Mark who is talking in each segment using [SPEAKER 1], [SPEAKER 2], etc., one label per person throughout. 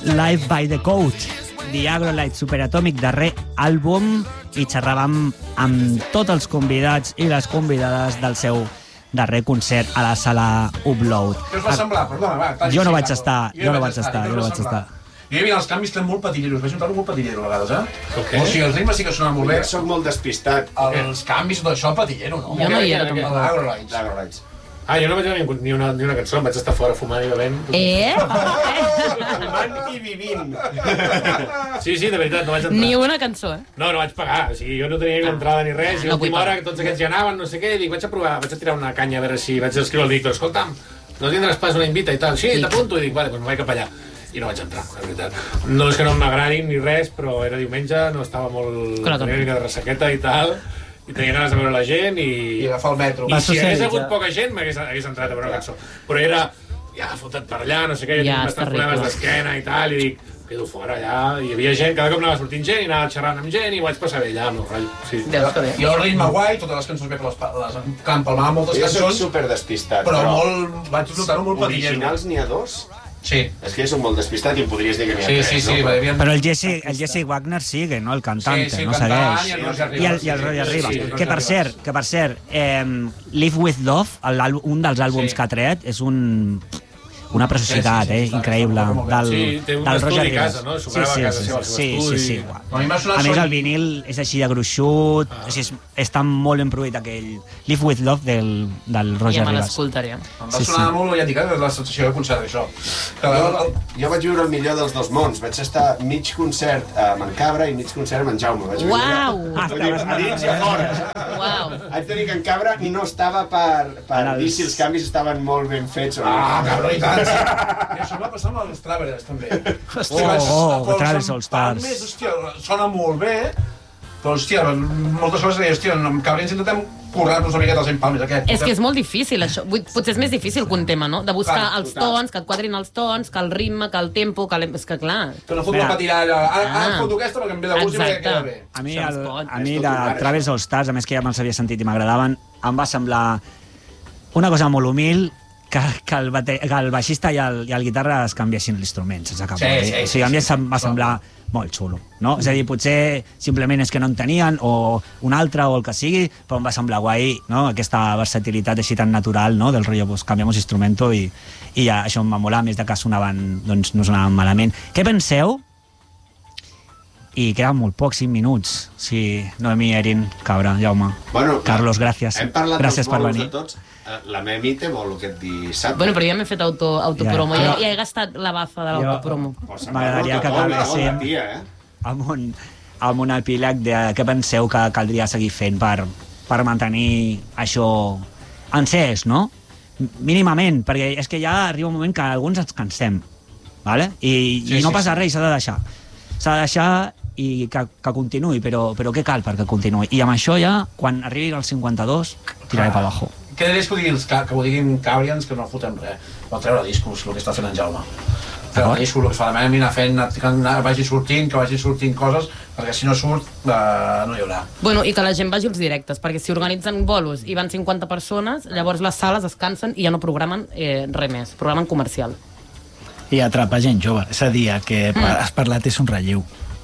[SPEAKER 1] Live by the Code, The Agrolite Superatomic, darrer àlbum, i xerràvem amb tots els convidats i les convidades del seu darrer concert a la sala Upload.
[SPEAKER 2] Què us va semblar? Perdona, va.
[SPEAKER 1] Jo no vaig estar. Jo
[SPEAKER 2] hi havia els canvis molt patilleros, vaig notar-ho molt patillero a vegades, eh? O sigui, els ritmes sí que sonen molt bé.
[SPEAKER 3] Jo soc molt despistat.
[SPEAKER 2] Els canvis d'això patillero, no?
[SPEAKER 4] Jo no hi era tampoc.
[SPEAKER 2] L'Agrolites.
[SPEAKER 5] Jo no vaig veure ni una cançó, em vaig estar fora fumant i bevent.
[SPEAKER 3] Fumant i vivint.
[SPEAKER 5] Sí, de veritat, no vaig entrar.
[SPEAKER 4] Ni una cançó,
[SPEAKER 5] No vaig pagar, o sigui, jo no tenia ni entrada ni res, i a l'última hora tots aquests ja anaven, no sé què, i dic, vaig a provar, vaig a tirar una canya a veure si vaig escriure al Víctor, escolta'm, no tindràs pas una invita i tal, sí, t'apunto, i dic, vale, doncs me'n vaig cap allà. I no vaig entrar, la veritat. No és que no m'agradin ni res, però era diumenge, no estava molt... Tenia una mica de ressaqueta i tal, i tenia ganes de veure la gent i
[SPEAKER 2] agafar el metro.
[SPEAKER 5] I si hagués hagut poca gent m'hagués entrat a veure la cançó. Però era, fotat per allà, no sé què, tinc bastants problemes d'esquena i tal, i dic, quedo fora allà. Hi havia gent, cada cop anava sortint gent i anava xerrant amb gent i vaig passar bé allà, amb el rotllo.
[SPEAKER 2] I el ritme guai, totes les cançons bé que les empalmava moltes cançons.
[SPEAKER 3] Jo soc superdespistat,
[SPEAKER 2] però vaig notar-ho molt patillero.
[SPEAKER 3] Originals n'hi ha 2?
[SPEAKER 2] Sí.
[SPEAKER 3] És que jo soc molt despistat i em podries dir que n'hi ha 3, no?
[SPEAKER 1] Però el Jesse Wagner sigue, no? El cantante, no segueix. I el Roger Rivas. Que per cert, Live With Love, un dels àlbums que ha tret, és una preciositat, increïble, del Roger Rivas. Sí. A més, el vinil és així de gruixut, és tan molt ben produït aquell Live With Love del Roger Rivas.
[SPEAKER 4] Ja me l'escoltaria.
[SPEAKER 2] Em va sonar molt, ja et dic, la sensació de concert, això.
[SPEAKER 3] Jo vaig viure el millor dels dos mons. Vaig estar mig concert a Mancabra i mig concert a Manjaume.
[SPEAKER 4] Uau!
[SPEAKER 3] A dins i a fora. Haig de dir que en Cabra no estava per dir si els canvis estaven molt ben fets o no.
[SPEAKER 2] Cabró, i tant. I això va passar amb els Travelers, també.
[SPEAKER 1] Travelers All Stars.
[SPEAKER 2] Hòstia, sona molt bé, però, hòstia, moltes coses deia, hòstia, amb Cabra ens intentem currar-nos una miqueta els empalmes, aquest.
[SPEAKER 4] És que és molt difícil, això. Potser és més difícil que un tema, no? De buscar els tons, que et quadrin els tons, que el ritme, que el tempo, és que clar...
[SPEAKER 2] Que no foto la patirà allà, ara foto aquesta perquè em ve de gust i queda bé.
[SPEAKER 1] A mi, de Travelers All Stars, a més que ja me'ls havia sentit i m'agradaven, em va semblar una cosa molt humil, que el baixista i el guitarra es canviessin l'instrument sense cap vol. O sigui, a mi em va semblar molt xulo, no? És a dir, potser simplement és que no en tenien, o un altre, o el que sigui, però em va semblar guai, no? Aquesta versatilitat així tan natural, no? Del rotllo, pues, canviamos instrumento i ja, això em va molar, més de que sonaven, doncs no sonaven malament. Què penseu? I queden molt pocs, 5 minuts. Sí, Noemí, Erin, Cabra, Jaume, Carlos, gràcies.
[SPEAKER 3] Hem parlat
[SPEAKER 1] gràcies per venir.
[SPEAKER 3] De tots. La Memi té molt aquest dissabte.
[SPEAKER 4] Bueno, però ja m'he fet autopromo, ja he gastat la bafa de l'autopromo.
[SPEAKER 1] M'agradaria que acabéssim amb un epíleg de què penseu que caldria seguir fent per mantenir això encès, no? Mínimament, perquè és que ja arriba un moment que alguns ens cansem, ¿vale? I no passa res, s'ha de deixar. S'ha de deixar i que continuï, però què cal perquè continuï? I amb això ja, quan arribi als 52, tiraré per abajo.
[SPEAKER 2] Què diries que ho diguin Cabrians, que no fotem res? Va treure discos, el que està fent en Jaume. Treure discos, el que fa la Memi, anar fent, que vagi sortint coses, perquè si no surt, no hi haurà.
[SPEAKER 4] Bueno, i que la gent vagi als directes, perquè si organitzen bolos i van 50 persones, llavors les sales es cansen i ja no programen res més, programen comercial.
[SPEAKER 6] I atrapa gent jove, és a dir, que has parlat és un relleu.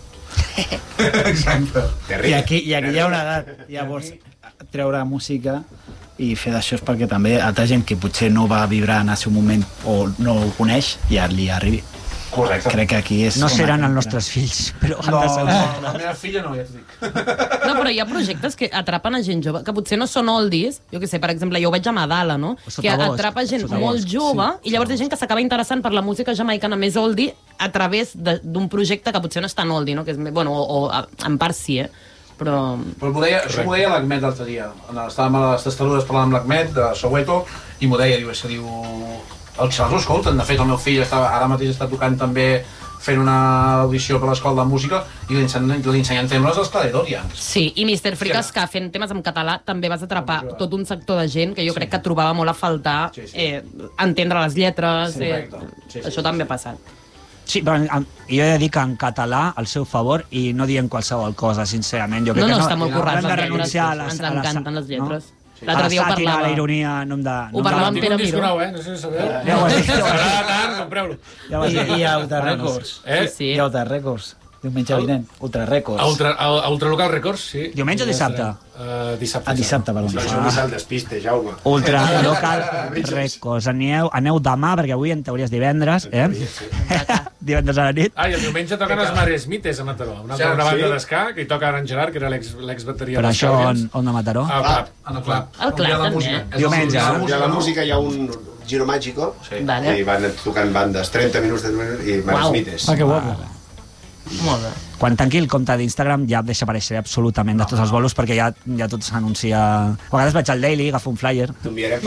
[SPEAKER 2] Exacte.
[SPEAKER 6] I aquí hi ha una edat, llavors treure música i fer d'això és perquè també altra gent que potser no va vibrar en el seu moment o no ho coneix ja li arribi.
[SPEAKER 2] Correcte.
[SPEAKER 6] Crec que aquí és...
[SPEAKER 1] No seran els nostres fills, però han de ser...
[SPEAKER 2] No, la meva filla no, ja t'ho dic.
[SPEAKER 4] No, però hi ha projectes que atrapen a gent jove, que potser no són oldies, jo què sé, per exemple, jo ho veig a Madala, no? Que atrapa gent molt jove i llavors hi ha gent que s'acaba interessant per la música jamaicana més oldie a través d'un projecte que potser no és tan oldie, no? Que és, bueno, o en part sí, però
[SPEAKER 2] això m'ho deia l'Ahmed l'altre dia. Estàvem a les Testarudes parlant amb l'Ahmed de Soweto i m'ho deia, diu, els xalars ho escolten. De fet, el meu fill ara mateix està tocant també fent una audició per l'escola de música i li ensenyen temes dels Caledonians.
[SPEAKER 4] Sí, i Mr. Frikas, que fent temes en català també vas atrapar tot un sector de gent que jo crec que trobava molt a faltar entendre les lletres. Això també ha passat.
[SPEAKER 1] Sí, però jo he de dir que en català, al seu favor, i no dient qualsevol cosa, sincerament. Jo crec
[SPEAKER 4] no, està molt currat,
[SPEAKER 1] hem de renunciar a les...
[SPEAKER 4] Ens encanten les lletres. L'altre dia ho parlava.
[SPEAKER 1] La ironia, no hem de...
[SPEAKER 4] Ho parlava amb Pere Miró.
[SPEAKER 5] No sé si sabeu.
[SPEAKER 1] Ja ho has dit.
[SPEAKER 5] Tant, compreu-lo.
[SPEAKER 6] I Ultra Records.
[SPEAKER 4] Sí.
[SPEAKER 6] I Ultra Records. Diumenge vinent. Ultra Records.
[SPEAKER 5] Ultra Local Records, sí.
[SPEAKER 1] Diumenge o dissabte?
[SPEAKER 5] Dissabte.
[SPEAKER 6] Dissabte, perdó.
[SPEAKER 3] Això és el despiste, Jaume.
[SPEAKER 1] Ultra Local Records. Aneu demà, perquè avui en teoria és divendres, divendres a la nit.
[SPEAKER 5] I el diumenge toquen els Mares Mites a Mataró, una banda d'esca, que hi toca en Gerard, que era l'ex-bateria
[SPEAKER 1] d'esca. Però això on de Mataró?
[SPEAKER 2] Al Club.
[SPEAKER 4] Al Club, també.
[SPEAKER 1] Diumenge.
[SPEAKER 3] I a la música hi ha un giro màgico, i van tocant bandes, 30 minuts i Mares Mites.
[SPEAKER 6] Que guapo.
[SPEAKER 4] Molt bé.
[SPEAKER 1] Quan tanqui el compte d'Instagram ja desapareixeré absolutament de tots els bolos, perquè ja tot s'anuncia... A vegades vaig al Daily, agafo un flyer.
[SPEAKER 3] T'enviarem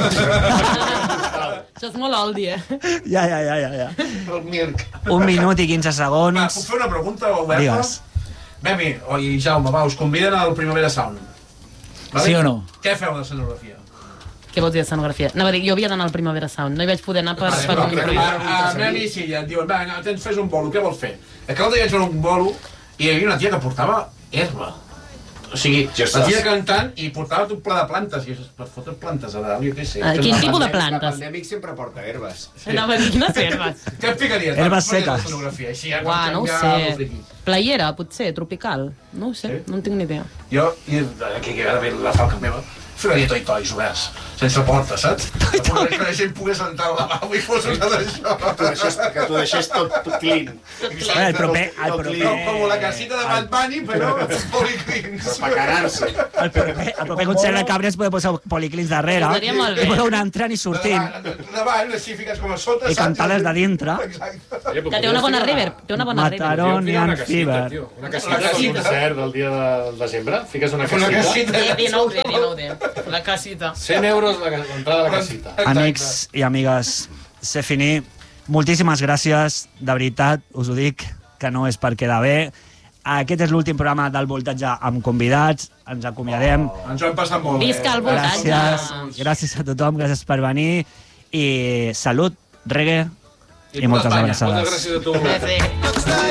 [SPEAKER 4] Això és molt oldie,
[SPEAKER 1] Ja.
[SPEAKER 2] El Mirc.
[SPEAKER 1] 1 minut i 15 segons.
[SPEAKER 2] Va, puc fer una pregunta oberta?
[SPEAKER 1] Digues.
[SPEAKER 2] Bemi i Jaume, us conviden al Primavera Sound.
[SPEAKER 6] Sí o no?
[SPEAKER 2] Què feu de escenografia?
[SPEAKER 4] Què vols dir de escenografia? Anava a dir, jo havia d'anar al Primavera Sound, no hi vaig poder anar per un imprevist.
[SPEAKER 2] A Bemi sí, ja et diuen, va, fes un bolo, què vols fer? Que l'altre dia vaig veure un bolo i hi havia una tia que portava herba. O sigui, la tia cantant i portava tot ple de plantes. I per fotre plantes a dalt, jo què sé.
[SPEAKER 4] Quin tipus de plantes?
[SPEAKER 3] El pandèmic sempre porta herbes.
[SPEAKER 4] Anava a dir, quines herbes?
[SPEAKER 2] Què et ficaries?
[SPEAKER 1] Herbes seques.
[SPEAKER 4] Uah, no ho sé. Playera, potser, tropical. No ho sé, no en tinc ni idea.
[SPEAKER 2] Jo, que ha d'haver la falca meva, feia tois oberts, sense porta, saps? Que la gent pogués entrar al lavabo i fos una d'això.
[SPEAKER 3] Que t'ho deixés tot clean.
[SPEAKER 1] El proper...
[SPEAKER 2] Com la casita de Bad Bunny, però policlins.
[SPEAKER 3] Per cagar-se.
[SPEAKER 1] El proper concert de Cabres podeu posar policlins darrere
[SPEAKER 4] Estaria molt bé.
[SPEAKER 1] i podeu anar entrant i sortint
[SPEAKER 2] Davant, així fiques com a sota,
[SPEAKER 1] i cantar des de dintre.
[SPEAKER 4] Que té una bona reverb, té una bona reverb.
[SPEAKER 1] Mataronian Fever.
[SPEAKER 5] Una casita del concert del dia del desembre, fiques una casita.
[SPEAKER 4] Di nou de. La casita.
[SPEAKER 5] 100 euros l'entrada a la casita.
[SPEAKER 1] Amics i amigues, c'est fini. Moltíssimes gràcies, de veritat, us ho dic, que no és per quedar bé. Aquest és l'últim programa del Voltatge amb convidats. Ens acomiadem.
[SPEAKER 2] Ens ho hem passat molt bé.
[SPEAKER 4] Visca el Voltatge.
[SPEAKER 1] Gràcies a tothom, gràcies per venir. I salut, reggae i moltes abraçades.
[SPEAKER 5] Moltes gràcies a tu.